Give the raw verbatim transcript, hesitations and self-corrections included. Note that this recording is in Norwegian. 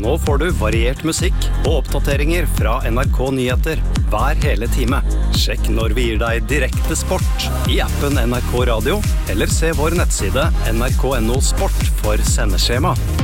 Nå får du variert musikk og oppdateringer fra N R K Nyheter hver hele time. Sjekk når vi gir deg direkte sport i appen N R K Radio, eller se vår nettside N R K punktum no sport for sendeskjema.